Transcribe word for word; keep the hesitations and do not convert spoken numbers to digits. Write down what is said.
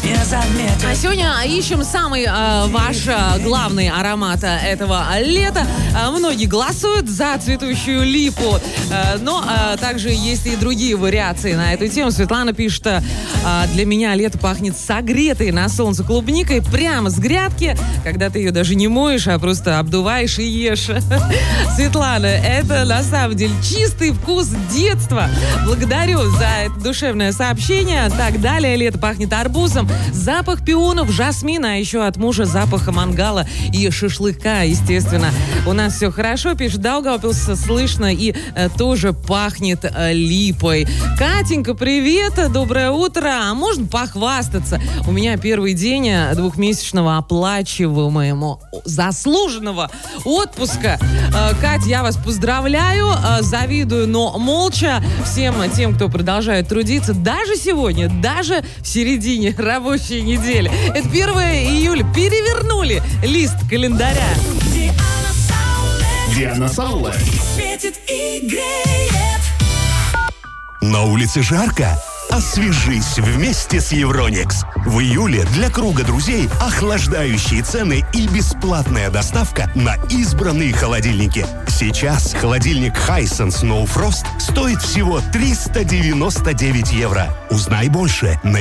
А сегодня ищем самый э, ваш э, главный аромат этого лета. Э, многие голосуют за цветущую липу, э, но э, также есть и другие вариации на эту тему. Светлана пишет, э, для меня лето пахнет согретой на солнце клубникой прямо с грядки, когда ты ее даже не моешь, а просто обдуваешь и ешь. Светлана, это на самом деле чистый вкус детства. Благодарю за это душевное сообщение. Так, далее лето пахнет арбузом. Запах пионов, жасмина, а еще от мужа запаха мангала и шашлыка, естественно. У нас все хорошо, пишет Даугавпилс, слышно и э, тоже пахнет э, липой. Катенька, привет, доброе утро. А можно похвастаться? У меня первый день двухмесячного оплачиваемого заслуженного отпуска. Э, Кать, я вас поздравляю, э, завидую, но молча всем тем, кто продолжает трудиться, даже сегодня, даже в середине рабочей недели. Это первое июля. Перевернули лист календаря. Диана Саула. Светит и греет. На улице жарко? Освежись вместе с Евроникс. В июле для круга друзей охлаждающие цены и бесплатная доставка на избранные холодильники. Сейчас холодильник Hisense No Frost стоит всего триста девяносто девять евро. Узнай больше на